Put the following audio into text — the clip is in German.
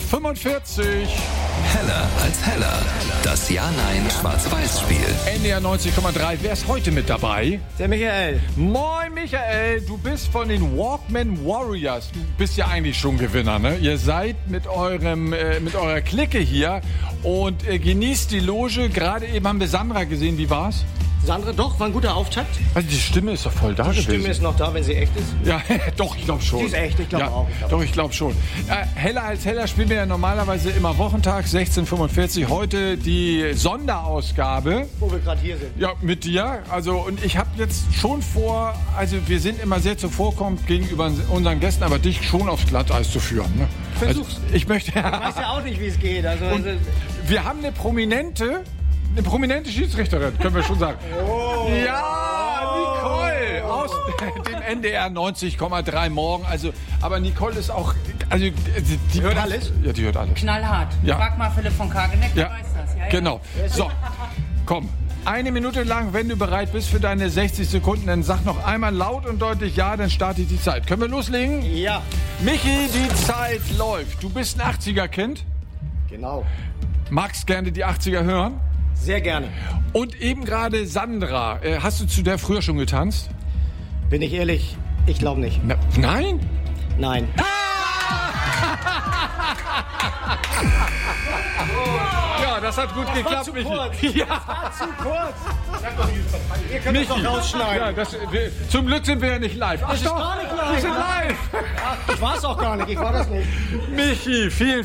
45. Heller als Heller. Das Ja-Nein-Schwarz-Weiß-Spiel. NDR 90,3. Wer ist heute mit dabei? Der Michael. Moin Michael, du bist von den Walkman Warriors. Du bist ja eigentlich schon Gewinner, ne? Ihr seid mit eurer Clique hier und genießt die Loge. Gerade eben haben wir Sandra gesehen. Wie war's? Sandra, doch, war ein guter Auftakt. Also die Stimme ist doch voll da gewesen. Die Stimme ist noch da, wenn sie echt ist. Ja, doch, ich glaube schon. Die ist echt, ich glaube auch. Doch, ich glaube schon. Heller als Heller spielen wir ja normalerweise immer Wochentag, 16:45. Heute die Sonderausgabe. Wo wir gerade hier sind. Ja, mit dir. Also, und ich habe jetzt schon vor, also wir sind immer sehr zuvorkommend gegenüber unseren Gästen, aber dich schon aufs Glatteis zu führen. Ne? Versuch's. Also, ich möchte. Ich weiß ja auch nicht, wie es geht. Also, wir haben eine prominente Schiedsrichterin, können wir schon sagen. Oh. Ja, Nicole aus dem NDR 90,3 morgen. Also, aber Nicole ist auch, also die hört alles? Ja, die hört alles. Knallhart. Ja. Frag mal Philipp von Kageneck, der Ja, weiß das. Ja, genau. So, komm. 1 Minute lang, wenn du bereit bist für deine 60 Sekunden, dann sag noch einmal laut und deutlich ja, dann startet die Zeit. Können wir loslegen? Ja. Michi, die Zeit läuft. Du bist ein 80er-Kind. Genau. Magst gerne die 80er hören? Sehr gerne. Und eben gerade Sandra. Hast du zu der früher schon getanzt? Bin ich ehrlich, ich glaube nicht. Nein? Nein. Ja, das hat gut geklappt, zu Michi. kurz. Ja. Das war zu kurz. Ihr könnt es doch rausschneiden. Ja, zum Glück sind wir ja nicht live. Ach ist doch, gar nicht live. wir sind live. Ich war es auch gar nicht, ich war das nicht. Michi, vielen